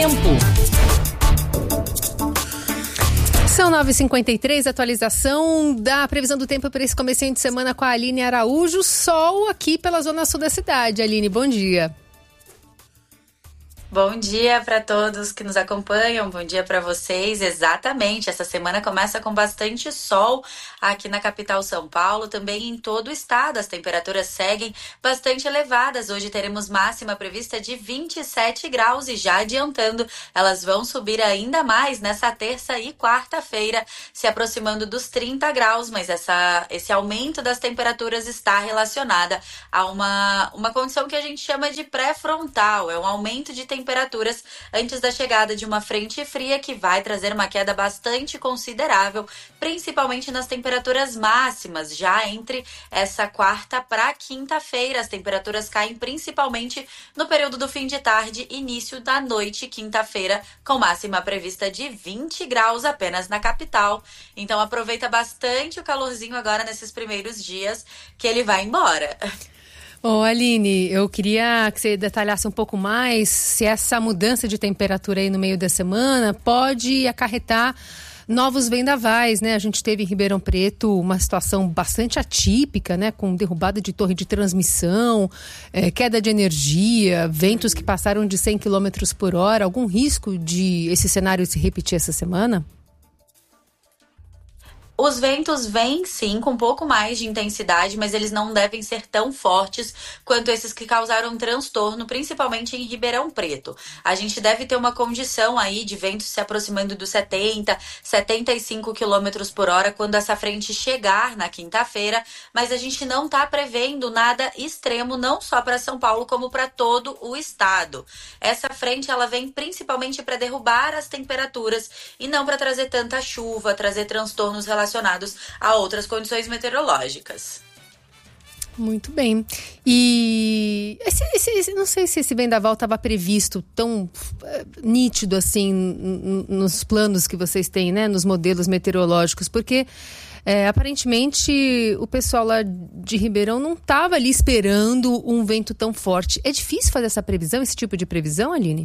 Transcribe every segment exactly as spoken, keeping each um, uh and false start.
tempo. São nove e cinquenta e três, atualização da previsão do tempo para esse comecinho de semana com a Aline Araújo. Sol aqui pela zona sul da cidade. Aline, bom dia. Bom dia para todos que nos acompanham, bom dia para vocês. Exatamente, essa semana começa com bastante sol aqui na capital São Paulo, também em todo o estado. As temperaturas seguem bastante elevadas. Hoje teremos máxima prevista de vinte e sete graus e já adiantando, elas vão subir ainda mais nessa terça e quarta-feira, se aproximando dos trinta graus, mas essa, esse aumento das temperaturas está relacionada a uma, uma condição que a gente chama de pré-frontal, é um aumento de temperaturas temperaturas antes da chegada de uma frente fria que vai trazer uma queda bastante considerável, principalmente nas temperaturas máximas. Já entre essa quarta para quinta-feira, as temperaturas caem principalmente no período do fim de tarde e início da noite, quinta-feira, com máxima prevista de vinte graus apenas na capital. Então aproveita bastante o calorzinho agora nesses primeiros dias, que ele vai embora. Ô Aline, eu queria que você detalhasse um pouco mais se essa mudança de temperatura aí no meio da semana pode acarretar novos vendavais, né? A gente teve em Ribeirão Preto uma situação bastante atípica, né? Com derrubada de torre de transmissão, é, queda de energia, ventos que passaram de cem quilômetros por hora. Algum risco de esse cenário se repetir essa semana? Os ventos vêm sim com um pouco mais de intensidade, mas eles não devem ser tão fortes quanto esses que causaram transtorno, principalmente em Ribeirão Preto. A gente deve ter uma condição aí de ventos se aproximando dos setenta, setenta e cinco quilômetros por hora quando essa frente chegar na quinta-feira, mas a gente não está prevendo nada extremo, não só para São Paulo, como para todo o estado. Essa frente ela vem principalmente para derrubar as temperaturas e não para trazer tanta chuva, trazer transtornos relacionados relacionados a outras condições meteorológicas. Muito bem. E esse, esse, não sei se esse vendaval estava previsto tão uh, nítido assim n- nos planos que vocês têm, né? Nos modelos meteorológicos, porque é, aparentemente o pessoal lá de Ribeirão não estava ali esperando um vento tão forte. É difícil fazer essa previsão, esse tipo de previsão, Aline?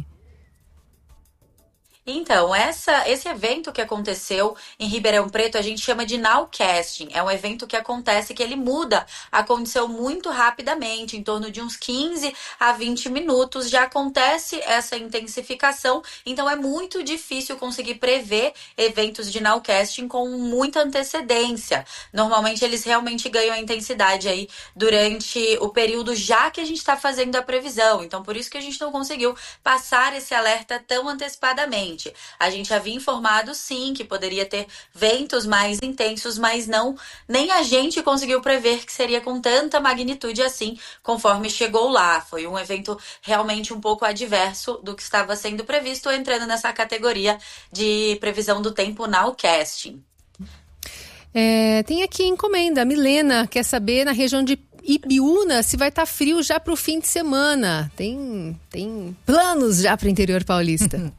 Então, essa, esse evento que aconteceu em Ribeirão Preto, a gente chama de nowcasting. É um evento que acontece que ele muda a condição muito rapidamente, em torno de uns quinze a vinte minutos. Já acontece essa intensificação, então é muito difícil conseguir prever eventos de nowcasting com muita antecedência. Normalmente eles realmente ganham a intensidade aí durante o período já que a gente está fazendo a previsão. Então, por isso que a gente não conseguiu passar esse alerta tão antecipadamente. A gente havia informado sim que poderia ter ventos mais intensos, mas não, nem a gente conseguiu prever que seria com tanta magnitude assim, conforme chegou lá. Foi um evento realmente um pouco adverso do que estava sendo previsto, entrando nessa categoria de previsão do tempo nowcasting. É, tem aqui encomenda, a Milena quer saber na região de Ibiúna se vai estar frio já para o fim de semana. Tem, tem planos já para o interior paulista?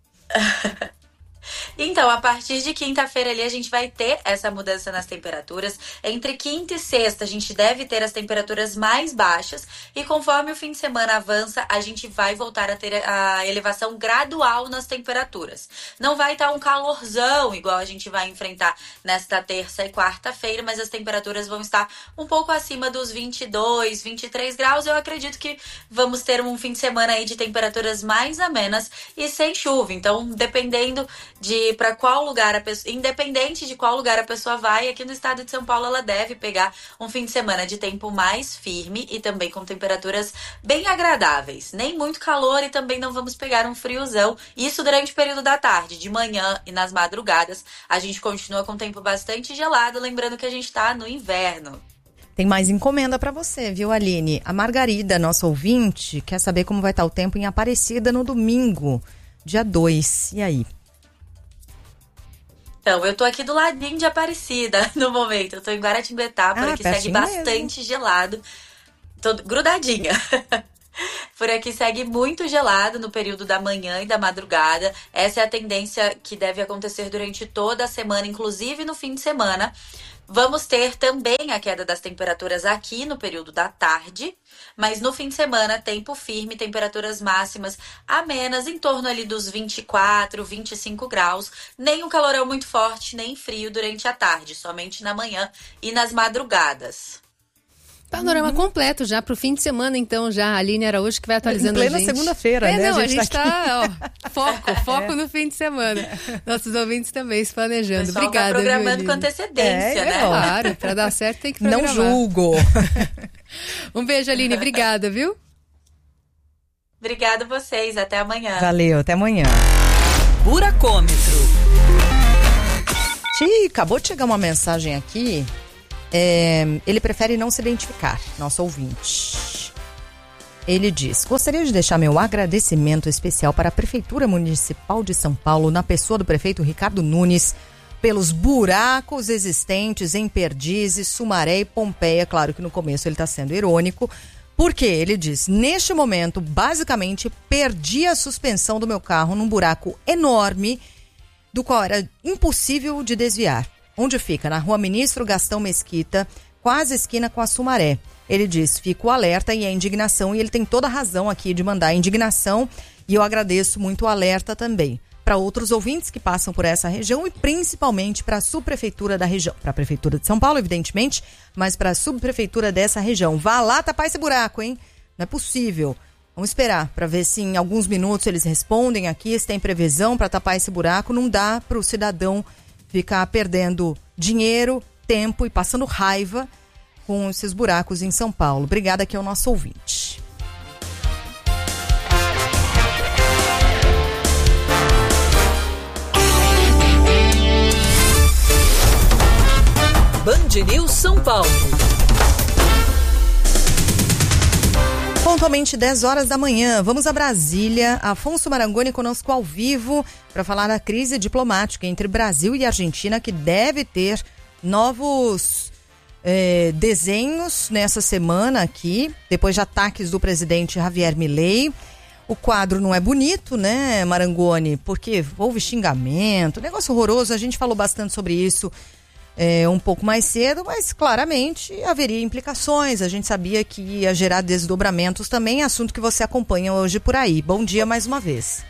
Então, a partir de quinta-feira ali a gente vai ter essa mudança nas temperaturas. Entre quinta e sexta a gente deve ter as temperaturas mais baixas e conforme o fim de semana avança, a gente vai voltar a ter a elevação gradual nas temperaturas. Não vai estar um calorzão igual a gente vai enfrentar nesta terça e quarta-feira, mas as temperaturas vão estar um pouco acima dos vinte e dois, vinte e três graus. Eu acredito que vamos ter um fim de semana aí de temperaturas mais amenas e sem chuva. Então, dependendo de para qual lugar a pessoa, independente de qual lugar a pessoa vai, aqui no estado de São Paulo ela deve pegar um fim de semana de tempo mais firme e também com temperaturas bem agradáveis. Nem muito calor e também não vamos pegar um friozão. Isso durante o período da tarde, de manhã e nas madrugadas. A gente continua com tempo bastante gelado, lembrando que a gente está no inverno. Tem mais encomenda para você, viu, Aline? A Margarida, nossa ouvinte, quer saber como vai estar o tempo em Aparecida no domingo, dia dois. E aí? Então, eu tô aqui do ladinho de Aparecida no momento. Eu tô em Guaratinguetá, por ah, aqui segue bastante mesmo. Gelado. Tô grudadinha. Por aqui segue muito gelado no período da manhã e da madrugada. Essa é a tendência que deve acontecer durante toda a semana, inclusive no fim de semana. Vamos ter também a queda das temperaturas aqui no período da tarde, mas no fim de semana, tempo firme, temperaturas máximas amenas, em torno ali dos vinte e quatro, vinte e cinco graus. Nem um calorão muito forte, nem frio durante a tarde, somente na manhã e nas madrugadas. Panorama uhum. completo já para o fim de semana, então, já. A Aline Araújo que vai atualizando a gente. Em plena segunda-feira, é, né? Não, a gente está, tá, ó, foco, foco é. no fim de semana. Nossos ouvintes também se planejando. O pessoal Obrigada, tá programando viu, com antecedência, é, né? É claro, para dar certo tem que programar. Não julgo. Um beijo, Aline. Obrigada, viu? Obrigada a vocês. Até amanhã. Valeu, até amanhã. Buracômetro. Ti, acabou de chegar uma mensagem aqui. É, ele prefere não se identificar, nosso ouvinte. Ele diz: gostaria de deixar meu agradecimento especial para a Prefeitura Municipal de São Paulo, na pessoa do prefeito Ricardo Nunes, pelos buracos existentes em Perdizes, Sumaré e Pompeia. Claro que no começo ele está sendo irônico, porque ele diz: neste momento, basicamente, perdi a suspensão do meu carro num buraco enorme, do qual era impossível de desviar. Onde fica? Na rua Ministro Gastão Mesquita, quase esquina com a Sumaré. Ele diz: fico alerta e a indignação, e ele tem toda a razão aqui de mandar a indignação, e eu agradeço muito o alerta também para outros ouvintes que passam por essa região e principalmente para a subprefeitura da região, para a Prefeitura de São Paulo, evidentemente, mas para a subprefeitura dessa região. Vá lá tapar esse buraco, hein? Não é possível. Vamos esperar para ver se em alguns minutos eles respondem aqui, se tem previsão para tapar esse buraco. Não dá para o cidadão ficar perdendo dinheiro, tempo e passando raiva com esses buracos em São Paulo. Obrigada, aqui é o nosso ouvinte. Band News São Paulo. Pontualmente dez horas da manhã, vamos a Brasília. Afonso Marangoni conosco ao vivo para falar da crise diplomática entre Brasil e Argentina, que deve ter novos eh, desenhos nessa semana aqui, depois de ataques do presidente Javier Milei. O quadro não é bonito, né, Marangoni? Porque houve xingamento, negócio horroroso, a gente falou bastante sobre isso É, um pouco mais cedo, mas claramente haveria implicações. A gente sabia que ia gerar desdobramentos também, assunto que você acompanha hoje por aí. Bom dia mais uma vez.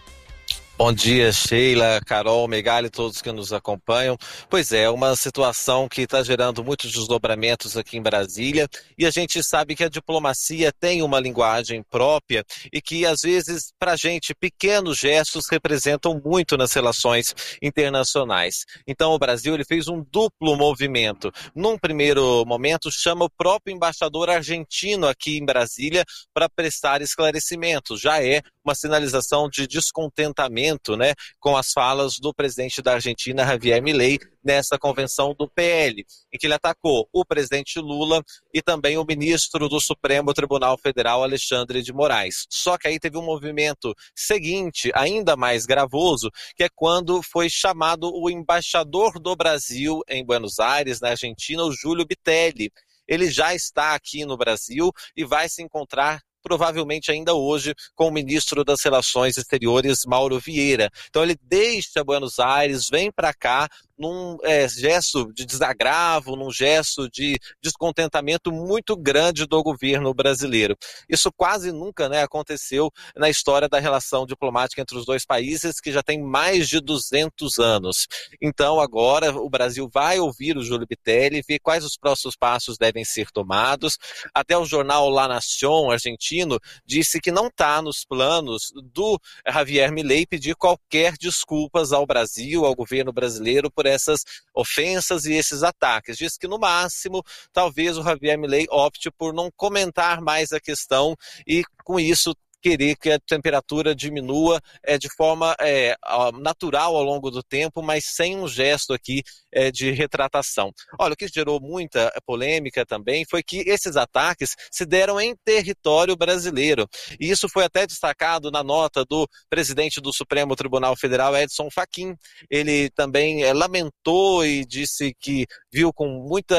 Bom dia, Sheila, Carol, Megali, todos que nos acompanham. Pois é, uma situação que está gerando muitos desdobramentos aqui em Brasília, e a gente sabe que a diplomacia tem uma linguagem própria e que, às vezes, para a gente, pequenos gestos representam muito nas relações internacionais. Então, o Brasil ele fez um duplo movimento. Num primeiro momento, chama o próprio embaixador argentino aqui em Brasília para prestar esclarecimentos. Já é uma sinalização de descontentamento, né, com as falas do presidente da Argentina, Javier Milei, nessa convenção do P L, em que ele atacou o presidente Lula e também o ministro do Supremo Tribunal Federal, Alexandre de Moraes. Só que aí teve um movimento seguinte, ainda mais gravoso, que é quando foi chamado o embaixador do Brasil em Buenos Aires, na Argentina, o Júlio Bitelli. Ele já está aqui no Brasil e vai se encontrar provavelmente ainda hoje, com o ministro das Relações Exteriores, Mauro Vieira. Então ele deixa Buenos Aires, vem para cá, num é, gesto de desagravo, num gesto de descontentamento muito grande do governo brasileiro. Isso quase nunca, né, aconteceu na história da relação diplomática entre os dois países, que já tem mais de duzentos anos. Então agora o Brasil vai ouvir o Júlio Bitelli, ver quais os próximos passos devem ser tomados. Até o jornal La Nación argentino disse que não está nos planos do Javier Milei pedir qualquer desculpas ao Brasil, ao governo brasileiro, por essas ofensas e esses ataques. Diz que, no máximo, talvez o Javier Milei opte por não comentar mais a questão e, com isso, querer que a temperatura diminua é, de forma é, natural ao longo do tempo, mas sem um gesto aqui é, de retratação. Olha, o que gerou muita polêmica também foi que esses ataques se deram em território brasileiro. E isso foi até destacado na nota do presidente do Supremo Tribunal Federal, Edson Fachin. Ele também é, lamentou e disse que viu com muita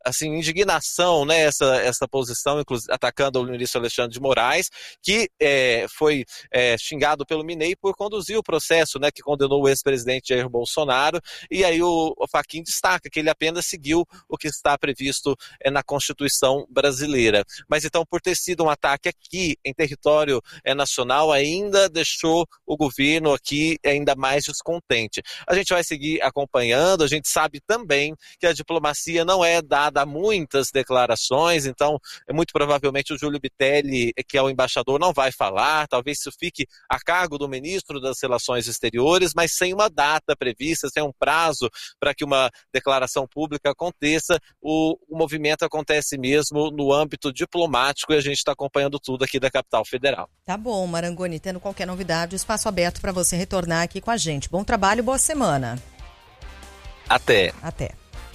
assim, indignação, né, essa, essa posição, inclusive atacando o ministro Alexandre de Moraes, que é, foi é, xingado pelo Minei por conduzir o processo, né, que condenou o ex-presidente Jair Bolsonaro, e aí o, o Fachin destaca que ele apenas seguiu o que está previsto é, na Constituição brasileira. Mas então, por ter sido um ataque aqui em território é, nacional, ainda deixou o governo aqui ainda mais descontente. A gente vai seguir acompanhando, a gente sabe também que a diplomacia não é dada a muitas declarações, então é muito provavelmente o Júlio Bitelli, que é o embaixador, não vai falar, talvez isso fique a cargo do ministro das Relações Exteriores, mas sem uma data prevista, sem um prazo para que uma declaração pública aconteça, o, o movimento acontece mesmo no âmbito diplomático e a gente está acompanhando tudo aqui da capital federal. Tá bom, Marangoni, tendo qualquer novidade, espaço aberto para você retornar aqui com a gente. Bom trabalho, boa semana. Até. Até.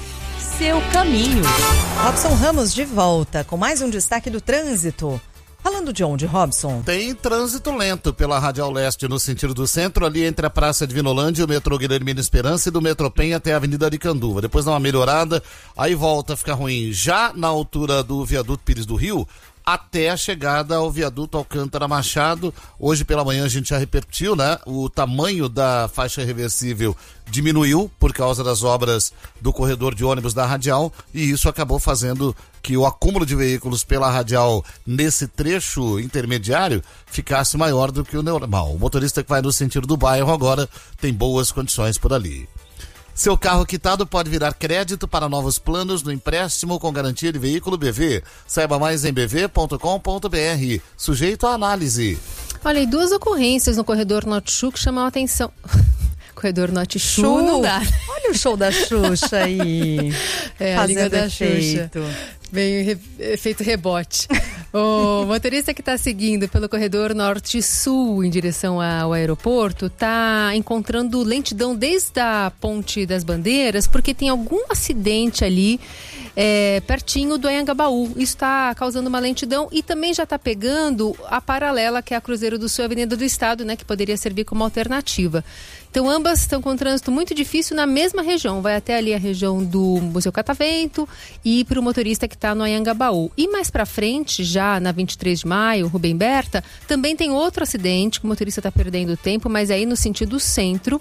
Seu caminho. Robson Ramos de volta com mais um destaque do trânsito. Falando de onde, Robson? Tem trânsito lento pela Radial Leste no sentido do centro, ali entre a Praça de Vinolândia e o metrô Guilhermina Esperança e do metrô Penha até a Avenida Aricanduva. Depois dá uma melhorada, aí volta a ficar ruim já na altura do viaduto Pires do Rio, até a chegada ao viaduto Alcântara Machado. Hoje pela manhã a gente já repercutiu, né? O tamanho da faixa reversível diminuiu por causa das obras do corredor de ônibus da Radial e isso acabou fazendo que o acúmulo de veículos pela Radial nesse trecho intermediário ficasse maior do que o normal. O motorista que vai no sentido do bairro agora tem boas condições por ali. Seu carro quitado pode virar crédito para novos planos no empréstimo com garantia de veículo B V. Saiba mais em b v ponto com ponto b r. Sujeito à análise. Olha, e duas ocorrências no corredor Norte-Sul que chamam a atenção. Corredor Norte-Sul não dá. Olha o show da Xuxa aí. É, a língua da Xuxa. Bem, re, efeito rebote. O motorista que está seguindo pelo corredor Norte-Sul em direção ao aeroporto está encontrando lentidão desde a Ponte das Bandeiras porque tem algum acidente ali é, pertinho do Anhangabaú. Isso está causando uma lentidão e também já está pegando a paralela que é a Cruzeiro do Sul, Avenida do Estado, né, que poderia servir como alternativa. Então ambas estão com trânsito muito difícil na mesma região. Vai até ali a região do Museu Catavento e para o motorista que está no Anhangabaú. E mais para frente, já na vinte e três de maio, Rubem Berta, também tem outro acidente que o motorista está perdendo tempo, mas aí no sentido centro,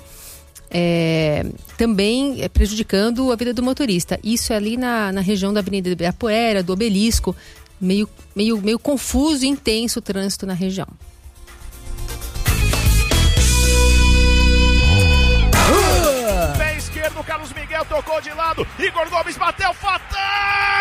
é, também é prejudicando a vida do motorista. Isso é ali na, na região da Avenida Ibirapuera, do Obelisco, meio, meio, meio confuso e intenso o trânsito na região. Pé esquerdo, Carlos Miguel tocou de lado, Igor Gomes bateu, fatal!